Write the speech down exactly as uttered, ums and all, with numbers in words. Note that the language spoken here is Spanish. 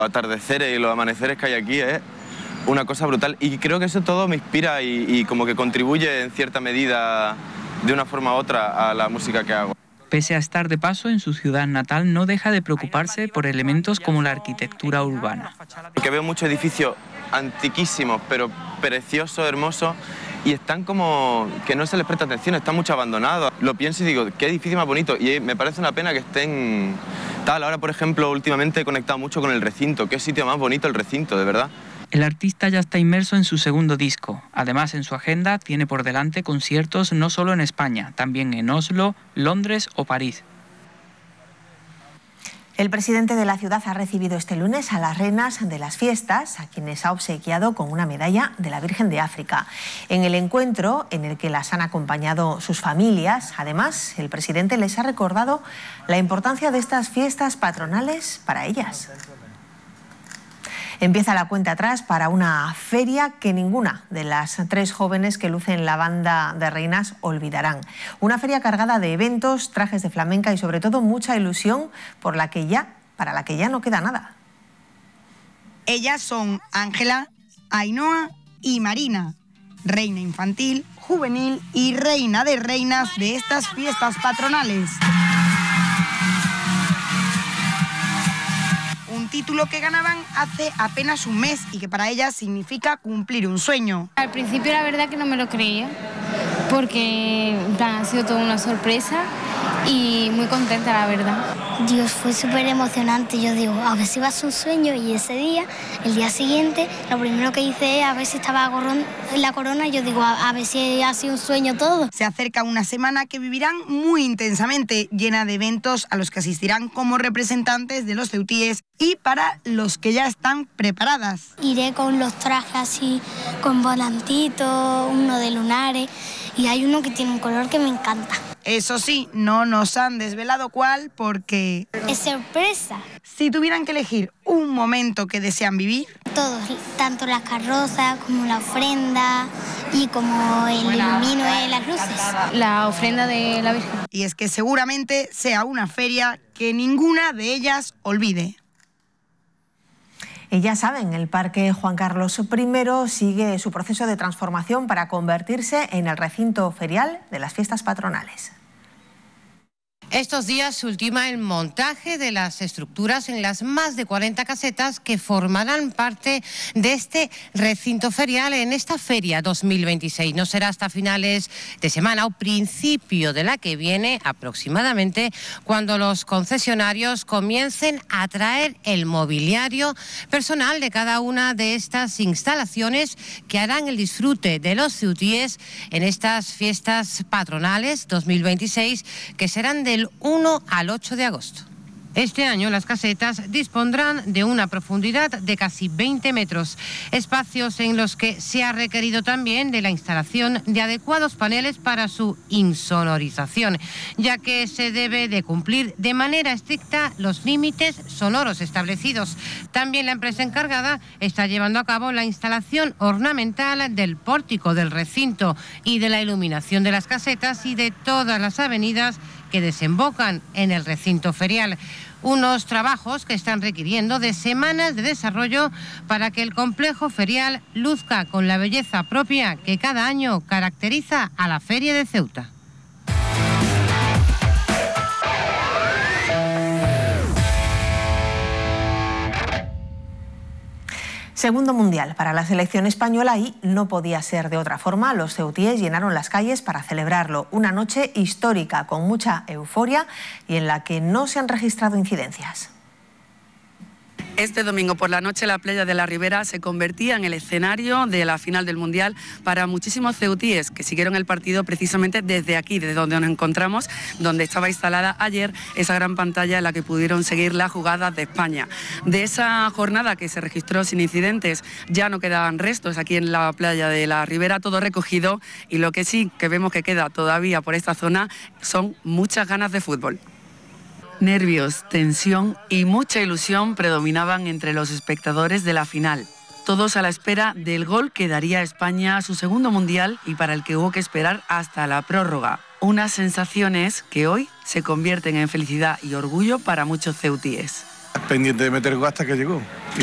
Los atardeceres y los amaneceres que hay aquí es una cosa brutal y creo que eso todo me inspira y, y como que contribuye en cierta medida de una forma u otra a la música que hago. Pese a estar de paso en su ciudad natal, no deja de preocuparse por elementos como la arquitectura urbana. Que veo muchos edificios antiquísimos, pero preciosos, hermosos, y están como que no se les presta atención, están mucho abandonados. Lo pienso y digo, qué edificio más bonito, y me parece una pena que estén tal. Ahora, por ejemplo, últimamente he conectado mucho con el recinto. Qué sitio más bonito el recinto, de verdad. El artista ya está inmerso en su segundo disco. Además, en su agenda tiene por delante conciertos no solo en España, también en Oslo, Londres o París. El presidente de la ciudad ha recibido este lunes a las reinas de las fiestas, a quienes ha obsequiado con una medalla de la Virgen de África. En el encuentro, en el que las han acompañado sus familias, además, el presidente les ha recordado la importancia de estas fiestas patronales para ellas. Empieza la cuenta atrás para una feria que ninguna de las tres jóvenes que lucen la banda de reinas olvidarán. Una feria cargada de eventos, trajes de flamenca y sobre todo mucha ilusión por la que ya, para la que ya no queda nada. Ellas son Ángela, Ainhoa y Marina, reina infantil, juvenil y reina de reinas de estas fiestas patronales. Un título que ganaban hace apenas un mes y que para ellas significa cumplir un sueño. Al principio la verdad que no me lo creía, porque en plan, ha sido toda una sorpresa y muy contenta la verdad. Dios, fue súper emocionante. Yo digo, a ver si va a ser un sueño, y ese día, el día siguiente, lo primero que hice es a ver si estaba la corona, y yo digo, a, a ver si ha sido un sueño todo. Se acerca una semana que vivirán muy intensamente, llena de eventos a los que asistirán como representantes de los ceutíes y para los que ya están preparadas. Iré con los trajes así, con volantitos, uno de lunares, y hay uno que tiene un color que me encanta. Eso sí, no nos han desvelado cuál porque... es sorpresa. Si tuvieran que elegir un momento que desean vivir... todos, tanto las carrozas como la ofrenda y como el ilumino de las luces. La ofrenda de la Virgen. Y es que seguramente sea una feria que ninguna de ellas olvide. Y ya saben, el Parque Juan Carlos primero sigue su proceso de transformación para convertirse en el recinto ferial de las fiestas patronales. Estos días se ultima el montaje de las estructuras en las más de cuarenta casetas que formarán parte de este recinto ferial en esta feria dos mil veintiséis. No será hasta finales de semana o principio de la que viene aproximadamente cuando los concesionarios comiencen a traer el mobiliario personal de cada una de estas instalaciones que harán el disfrute de los ceutíes en estas fiestas patronales dos mil veintiséis, que serán del uno al ocho de agosto. Este año las casetas dispondrán de una profundidad de casi veinte metros, espacios en los que se ha requerido también de la instalación de adecuados paneles para su insonorización, ya que se debe de cumplir de manera estricta los límites sonoros establecidos. También la empresa encargada está llevando a cabo la instalación ornamental del pórtico del recinto y de la iluminación de las casetas y de todas las avenidas que desembocan en el recinto ferial. Unos trabajos que están requiriendo de semanas de desarrollo para que el complejo ferial luzca con la belleza propia que cada año caracteriza a la Feria de Ceuta. Segundo mundial para la selección española y no podía ser de otra forma. Los ceutíes llenaron las calles para celebrarlo. Una noche histórica con mucha euforia y en la que no se han registrado incidencias. Este domingo por la noche la playa de la Ribera se convertía en el escenario de la final del Mundial para muchísimos ceutíes que siguieron el partido precisamente desde aquí, desde donde nos encontramos, donde estaba instalada ayer esa gran pantalla en la que pudieron seguir las jugadas de España. De esa jornada que se registró sin incidentes ya no quedaban restos aquí en la playa de la Ribera, todo recogido, y lo que sí que vemos que queda todavía por esta zona son muchas ganas de fútbol. Nervios, tensión y mucha ilusión predominaban entre los espectadores de la final. Todos a la espera del gol que daría a España su segundo mundial y para el que hubo que esperar hasta la prórroga. Unas sensaciones que hoy se convierten en felicidad y orgullo para muchos ceutíes. Pendiente de meter gol hasta que llegó.